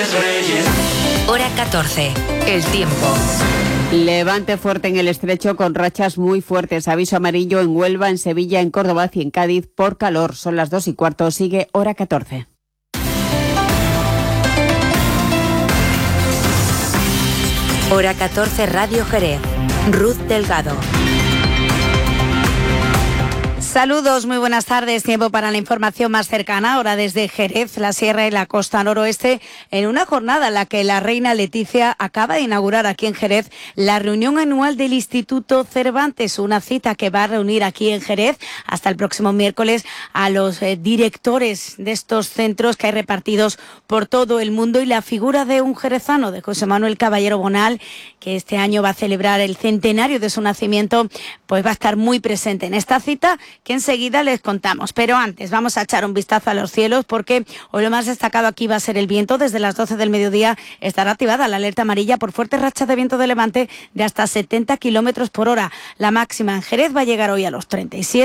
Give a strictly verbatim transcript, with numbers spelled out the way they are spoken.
Hora catorce. El tiempo. Levante fuerte en el estrecho con rachas muy fuertes. Aviso amarillo en Huelva, en Sevilla, en Córdoba y en Cádiz por calor. Son las dos y cuarto. Sigue Hora catorce. Hora catorce Radio Jerez. Ruth Delgado. Saludos, muy buenas tardes. Tiempo para la información más cercana, ahora desde Jerez, la Sierra y la Costa Noroeste, en una jornada en la que la reina Leticia acaba de inaugurar aquí en Jerez la reunión anual del Instituto Cervantes, una cita que va a reunir aquí en Jerez hasta el próximo miércoles a los eh, directores de estos centros que hay repartidos por todo el mundo y la figura de un jerezano, de José Manuel Caballero Bonal, que este año va a celebrar el centenario de su nacimiento, pues va a estar muy presente en esta cita que enseguida les contamos. Pero antes vamos a echar un vistazo a los cielos porque hoy lo más destacado aquí va a ser el viento. Desde las doce del mediodía estará activada la alerta amarilla por fuertes rachas de viento de levante de hasta setenta kilómetros por hora. La máxima en Jerez va a llegar hoy a los treinta y siete.